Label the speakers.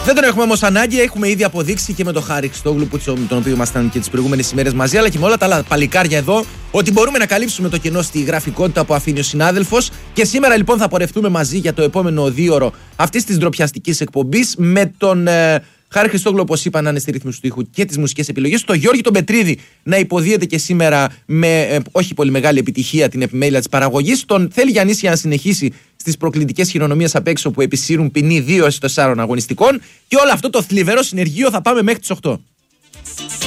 Speaker 1: Δεν τον έχουμε όμως ανάγκη, έχουμε ήδη αποδείξει και με τον Χάρη Χριστόγλου, τον οποίο ήμασταν και τις προηγούμενες ημέρες μαζί, αλλά και με όλα τα άλλα παλικάρια εδώ, ότι μπορούμε να καλύψουμε το κενό στη γραφικότητα που αφήνει ο συνάδελφος. Και σήμερα λοιπόν θα πορευτούμε μαζί για το επόμενο 2ωρο αυτής της ντροπιαστικής εκπομπής με τον Χάρη Χριστόγλου, όπως είπα, να είναι στη ρύθμιση του ήχου και τις μουσικές επιλογές. Το Γιώργη τον Πετρίδη να υποδίεται και σήμερα με όχι πολύ μεγάλη επιτυχία την επιμέλεια της παραγωγής. Τον θέλει Γιάννης για να συνεχίσει στις προκλητικές χειρονομίες απ' έξω που επισύρουν ποινή 2-4 αγωνιστικών. Και όλο αυτό το θλιβερό συνεργείο θα πάμε μέχρι τις 8.